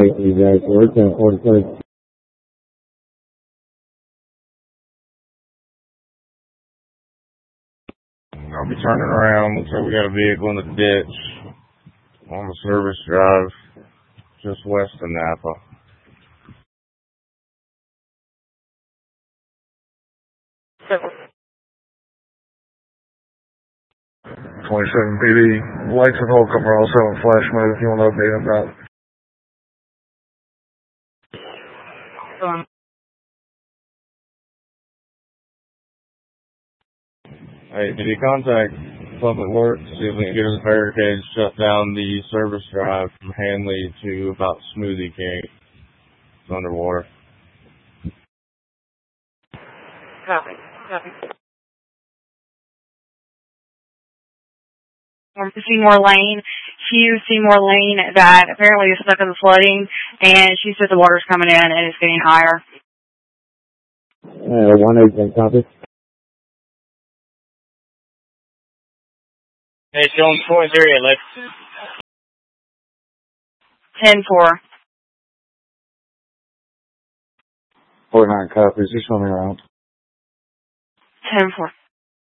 exactly. We're 10-46. I'll be turning around. Looks like we got a vehicle in the ditch on the service drive just west of Napa. Seven. 27 PD. Lights and whole cover also in flash mode if you want to update on that. Hey, did you contact Public Works to see if we can get us barricades shut down the service drive from Hanley to about Smoothie King? It's underwater. Copy. Seymour Lane, Hugh Seymour Lane, that apparently is stuck in the flooding, and she said the water's coming in and it's getting higher. 1-8, copy. Hey, Jones 4-0, let's 10-4. 49 copies. Just show me around. 10-4.